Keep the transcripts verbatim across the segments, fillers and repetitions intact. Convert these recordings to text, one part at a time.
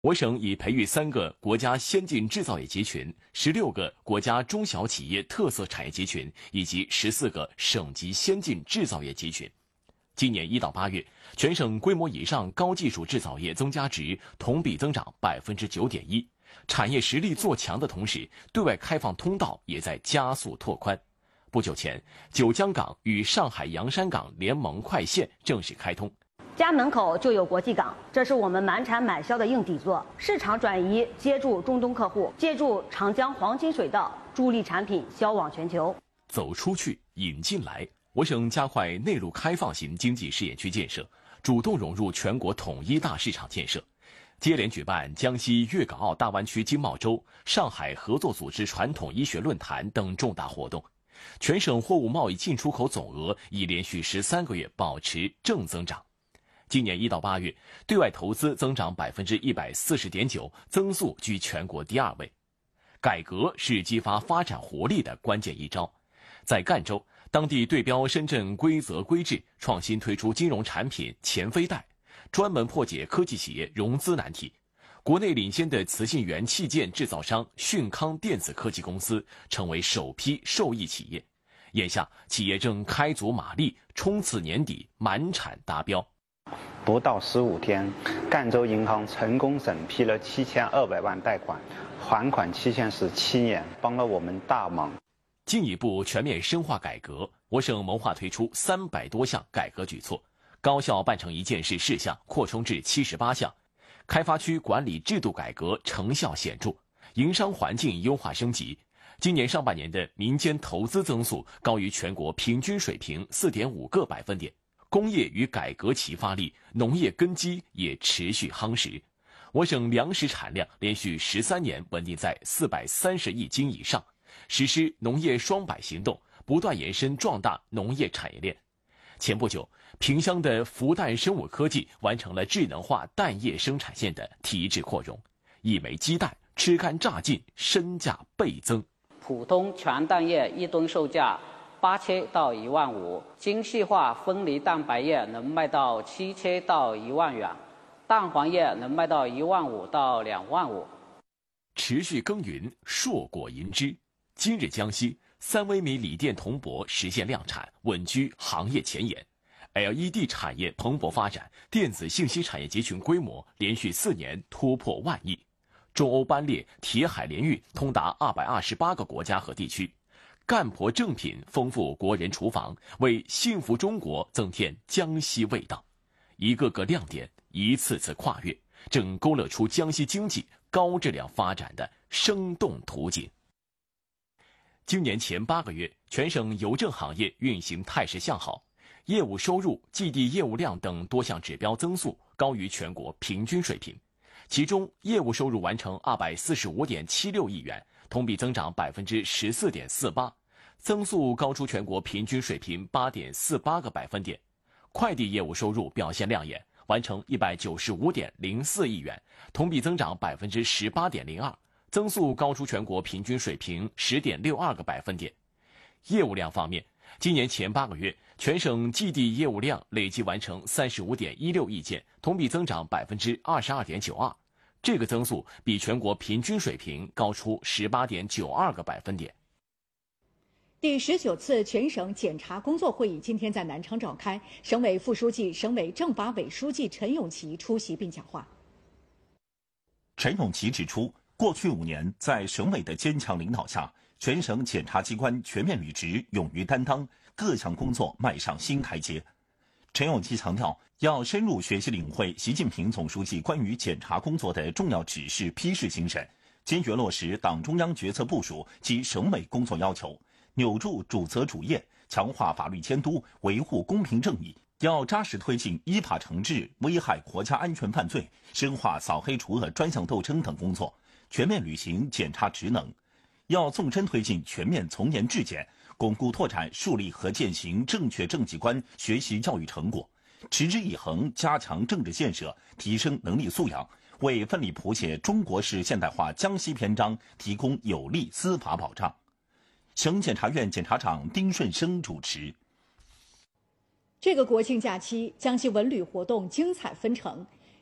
我省已培育三个国家先进制造业集群、十六个国家中小企业特色产业集群以及十四个省级先进制造业集群。今年一到八月，全省规模以上高技术制造业增加值同比增长百分之九点一，产业实力做强的同时，对外开放通道也在加速拓宽。不久前，九江港与上海洋山港联盟快线正式开通。 家门口就有国际港，这是我们满产满销的硬底座。市场转移接住中东客户，借助长江黄金水道助力产品销往全球。 走出去，引进来。我省加快内陆开放型经济试验区建设，主动融入全国统一大市场建设，接连举办江西粤港澳大湾区经贸周、上海合作组织传统医学论坛等重大活动。全省货物贸易进出口总额已连续十三个月保持正增长。今年一到八月，对外投资增长百分之一百四十点九，增速居全国第二位。改革是激发发展活力的关键一招。在赣州，当地对标深圳规则规制，创新推出金融产品钱飞贷，专门破解科技企业融资难题。国内领先的磁性元器件制造商迅康电子科技公司成为首批受益企业。眼下，企业正开足马力，冲刺年底满产达标。 不到十五天，赣州银行成功审批了七千二百万贷款，还款期限是七年，帮了我们大忙。 进一步全面深化改革，我省谋划推出三百多项改革举措，高效办成一件事事项扩充至七十八项，开发区管理制度改革成效显著，营商环境优化升级。今年上半年的民间投资增速高于全国平均水平 四点五个百分点。工业与改革齐发力，农业根基也持续夯实。我省粮食产量连续十三年稳定在四百三十亿斤以上，实施农业双百行动，不断延伸壮大农业产业链。前不久，萍乡的福蛋生物科技完成了智能化蛋液生产线的提质扩容，一枚鸡蛋吃干榨净，身价倍增。 普通全蛋液一吨售价八千到一万五，精细化分离蛋白液能卖到七千到一万元，蛋黄液能卖到一万五到两万五。 持续耕耘，硕果银枝。今日江西三微米锂电铜箔实现量产，稳居行业前沿。L E D 产业蓬勃发展，电子信息产业集群规模连续四年突破万亿。中欧班列铁海联运通达二百二十八个国家和地区。干婆正品丰富国人厨房，为幸福中国增添江西味道。一个个亮点，一次次跨越，正勾勒出江西经济高质量发展的生动图景。今年前八个月，全省邮政行业运行态势向好，业务收入、寄递业务量等多项指标增速高于全国平均水平。其中，业务收入完成二百四十五点七六亿元，同比增长百分之十四点四八。增速高出全国平均水平 八点四八个百分点。快递业务收入表现亮眼，完成一百九十五点零四亿元，同比增长百分之十八点零二，增速高出全国平均水平 十点六二个百分点。业务量方面，今年前八个月，全省寄递业务量累计完成三十五点一六亿件，同比增长百分之二十二点九二，这个增速比全国平均水平高出十八点九二个百分点。 第十九次全省检查工作会议今天在南昌召开，省委副书记、省委政法委书记陈永奇出席并讲话。 陈永奇指出，过去五年，在省委的坚强领导下，全省检察机关全面履职、勇于担当，各项工作迈上新台阶。陈永奇强调，要深入学习领会习近平总书记关于检察工作的重要指示批示精神，坚决落实党中央决策部署及省委工作要求，扭住主责主业，强化法律监督，维护公平正义。要扎实推进依法惩治危害国家安全犯罪，深化扫黑除恶专项斗争等工作，全面履行检察职能。要纵深推进全面从严治检，巩固拓展树立和践行正确政绩观学习教育成果，持之以恒加强政治建设，提升能力素养，为奋力谱写中国式现代化江西篇章提供有力司法保障。省检察院检察长丁顺生主持。 这个国庆假期，江西文旅活动精彩纷呈。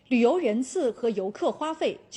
旅游人次和游客花费